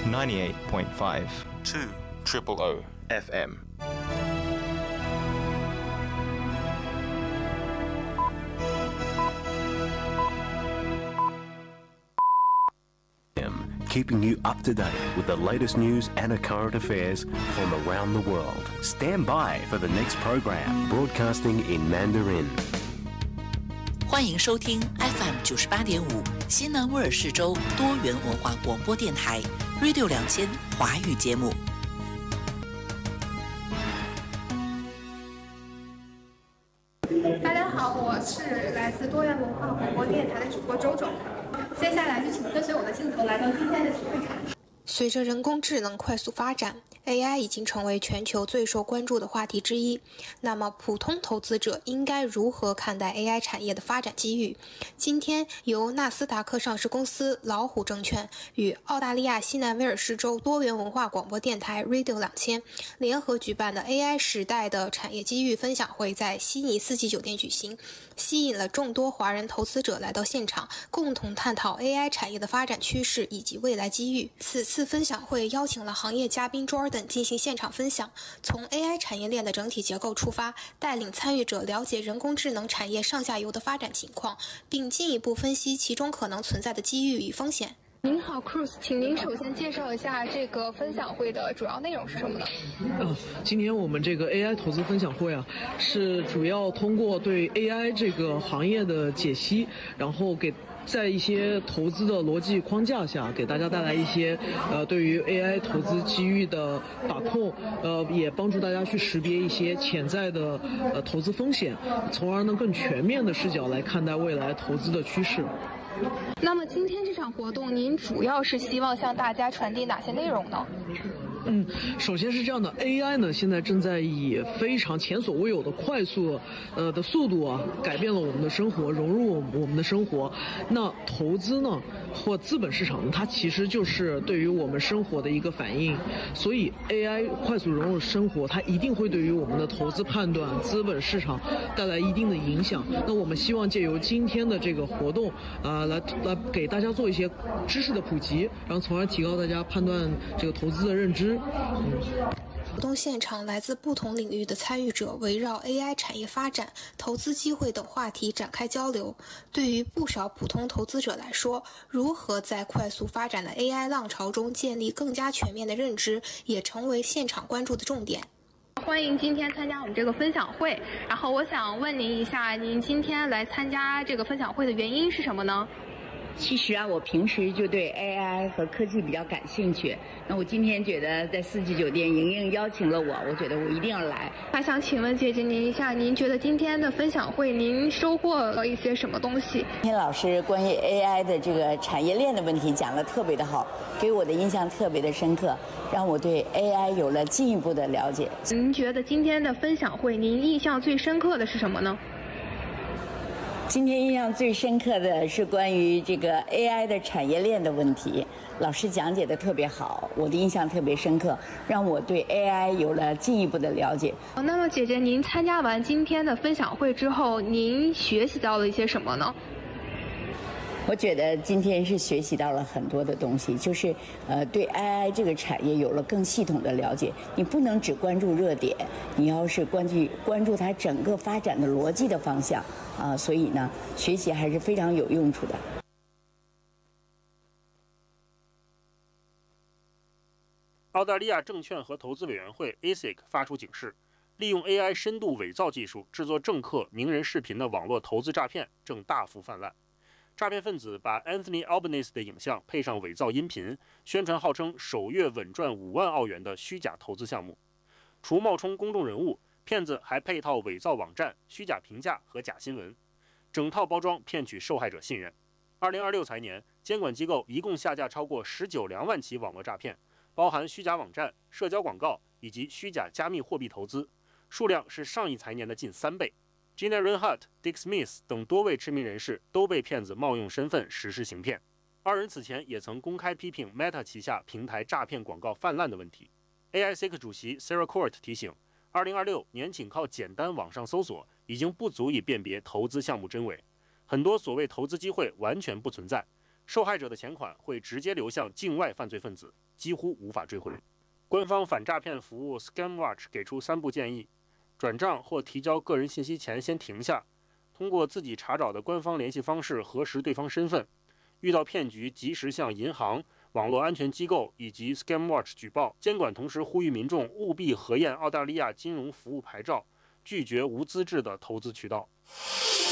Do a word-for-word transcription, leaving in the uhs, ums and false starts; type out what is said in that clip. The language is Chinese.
ninety-eight point five two Triple O F M。 Keeping you up to date with the latest news and current affairs from around the world. Stand by for the next program, broadcasting in Mandarin. 欢迎收听 F M 九十八点五西南威尔士州多元文化广播电台 Radio 两千华语节目。 大家好，我是来自多元文化广播电台的主播周周。接下来就请跟随我的镜头来到今天的体育场。随着人工智能快速发展 ，A I 已经成为全球最受关注的话题之一。那么，普通投资者应该如何看待 A I 产业的发展机遇？今天，由纳斯达克上市公司老虎证券与澳大利亚西南威尔士州多元文化广播电台 Radio 两千联合举办的 A I 时代的产业机遇分享会在悉尼四季酒店举行，吸引了众多华人投资者来到现场，共同探讨 A I 产业的发展趋势以及未来机遇。此次分享会邀请了行业嘉宾 Jordan 进行现场分享，从 A I 产业链的整体结构出发，带领参与者了解人工智能产业上下游的发展情况，并进一步分析其中可能存在的机遇与风险。您好 ，Cruz， 请您首先介绍一下这个分享会的主要内容是什么呢？ 呃，今天我们这个 A I 投资分享会啊，是主要通过对 A I 这个行业的解析，然后给在一些投资的逻辑框架下，给大家带来一些呃对于 A I 投资机遇的把控，呃，也帮助大家去识别一些潜在的呃投资风险，从而能更全面的视角来看待未来投资的趋势。 那么今天这场活动，您主要是希望向大家传递哪些内容呢？ 嗯，首先是这样的 ，A I 呢现在正在以非常前所未有的快速，呃的速度啊，改变了我们的生活，融入我们的生活。那投资呢，或资本市场，它其实就是对于我们生活的一个反应。所以 A I 快速融入生活，它一定会对于我们的投资判断、资本市场带来一定的影响。那我们希望借由今天的这个活动啊、呃，来来给大家做一些知识的普及，然后从而提高大家判断这个投资的认知。 活动现场来自不同领域的参与者围绕 A I 产业发展、投资机会等话题展开交流。对于不少普通投资者来说，如何在快速发展的 A I 浪潮中建立更加全面的认知，也成为现场关注的重点。欢迎今天参加我们这个分享会，然后我想问您一下，您今天来参加这个分享会的原因是什么呢？ 其实啊，我平时就对 A I 和科技比较感兴趣。那我今天觉得在四季酒店莹莹邀请了我，我觉得我一定要来。 还想请问姐姐您一下，您觉得今天的分享会您收获了一些什么东西？ 今天老师关于 A I 的这个产业链的问题讲得特别的好，给我的印象特别的深刻，让我对 A I 有了进一步的了解。 您觉得今天的分享会您印象最深刻的是什么呢？ 今天印象最深刻的是关于这个 A I 的产业链的问题，老师讲解的特别好，我的印象特别深刻，让我对 A I 有了进一步的了解。 那么姐姐，您参加完今天的分享会之后，您学习到了一些什么呢？ 我觉得今天是学习到了很多的东西，就是呃对 A I 这个产业有了更系统的了解。你不能只关注热点，你要是关注关注它整个发展的逻辑的方向啊、呃，所以呢，学习还是非常有用处的。 澳大利亚证券和投资委员会 A S I C 发出警示，利用 A I 深度伪造技术制作政客、名人视频的网络投资诈骗正大幅泛滥。诈骗分子把 Anthony Albanese 的影像配上伪造音频，宣传号称首月稳赚五万澳元的虚假投资项目。除冒充公众人物，骗子还配套伪造网站、虚假评价和假新闻，整套包装骗取受害者信任。二零二六财年，监管机构一共下架超过十九两万起网络诈骗，包含虚假网站、社交广告以及虚假加密货币投资，数量是上一财年的近三倍。Gina Rinehart、Dick Smith 等多位知名人士都被骗子冒用身份实施行骗。二人此前也曾公开批评 Meta 旗下平台诈骗广告泛滥的问题。A I S I C 主席 Sarah Court 提醒，二零二六年仅靠简单网上搜索已经不足以辨别投资项目真伪，很多所谓投资机会完全不存在， 受害者的钱款会直接流向境外犯罪分子，几乎无法追回。官方反诈骗服务 ScamWatch 给出三步建议：转账或提交个人信息前先停下，通过自己查找的官方联系方式核实对方身份，遇到骗局及时向银行、网络安全机构以及 ScamWatch 举报。监管同时呼吁民众务必核验澳大利亚金融服务牌照，拒绝无资质的投资渠道。